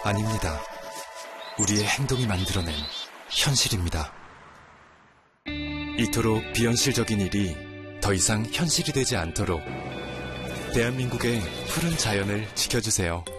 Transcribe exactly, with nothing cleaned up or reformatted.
아닙니다. 우리의 행동이 만들어낸 현실입니다. 이토록 비현실적인 일이 더 이상 현실이 되지 않도록 대한민국의 푸른 자연을 지켜주세요.